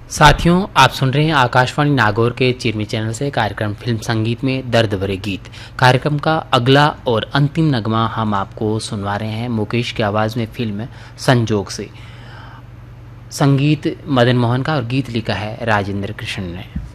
साथियों, आप सुन रहे हैं आकाशवाणी नागौर के चिरमी चैनल से कार्यक्रम फिल्म संगीत में दर्द भरे गीत। कार्यक्रम का अगला और अंतिम नगमा हम आपको सुनवा रहे हैं मुकेश की आवाज़ में फिल्म संजोग से। संगीत मदन मोहन का और गीत लिखा है राजेंद्र कृष्ण ने।